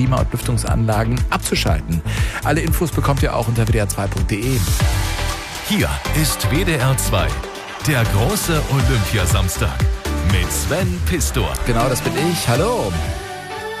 Klima- und Lüftungsanlagen abzuschalten. Alle Infos bekommt ihr auch unter wdr2.de. Hier ist WDR 2, der große Olympiasamstag mit Sven Pistor. Genau, das bin ich. Hallo.